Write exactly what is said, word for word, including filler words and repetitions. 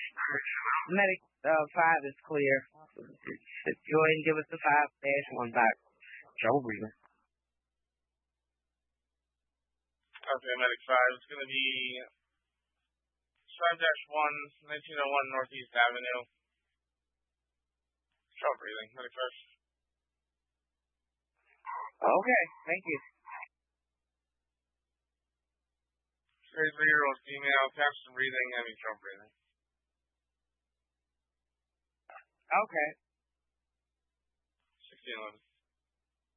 Medic uh, five is clear. Go ahead and give us the five dash one back. Trouble breathing. Okay, Medic five. It's going to be five dash one, nineteen oh one Northeast Avenue. Trouble breathing. Medic five. Okay, thank you. thirty-three-year-old female, captain breathing, having trouble breathing. Okay. sixteen eleven.